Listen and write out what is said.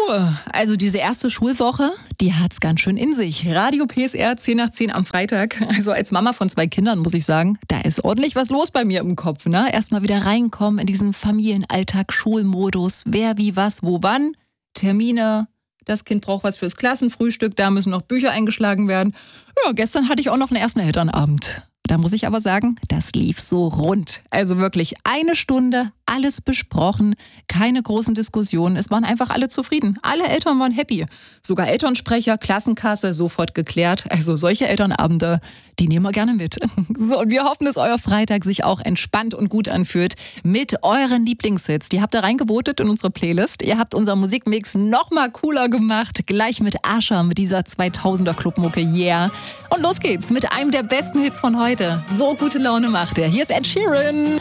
Also diese erste Schulwoche, die hat's ganz schön in sich. Radio PSR 10 nach 10 am Freitag. Also als Mama von 2 Kindern muss ich sagen, da ist ordentlich was los bei mir im Kopf. Ne? Erstmal wieder reinkommen in diesen Familienalltag, Schulmodus. Wer, wie, was, wo, wann. Termine. Das Kind braucht was fürs Klassenfrühstück. Da müssen noch Bücher eingeschlagen werden. Ja, gestern hatte ich auch noch einen ersten Elternabend. Da muss ich aber sagen, das lief so rund. Also wirklich 1 Stunde, alles besprochen, keine großen Diskussionen. Es waren einfach alle zufrieden. Alle Eltern waren happy. Sogar Elternsprecher, Klassenkasse, sofort geklärt. Also solche Elternabende, die nehmen wir gerne mit. So, und wir hoffen, dass euer Freitag sich auch entspannt und gut anfühlt mit euren Lieblingshits. Die habt ihr reingebotet in unsere Playlist. Ihr habt unseren Musikmix noch mal cooler gemacht. Gleich mit Asher, mit dieser 2000er Clubmucke, yeah. Und los geht's mit einem der besten Hits von heute. So gute Laune macht er. Hier ist Ed Sheeran.